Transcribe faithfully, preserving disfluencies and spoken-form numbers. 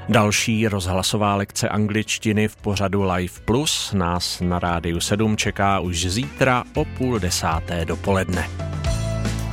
Další rozhlasová lekce angličtiny v pořadu Live Plus nás na Rádiu sedm čeká už zítra o půl desáté dopoledne.